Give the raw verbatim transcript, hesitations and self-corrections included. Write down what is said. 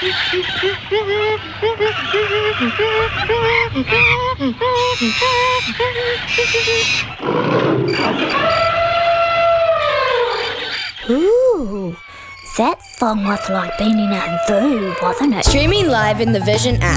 Ooh, that song was like being in a zoo, wasn't it? Streaming live in the Vision app.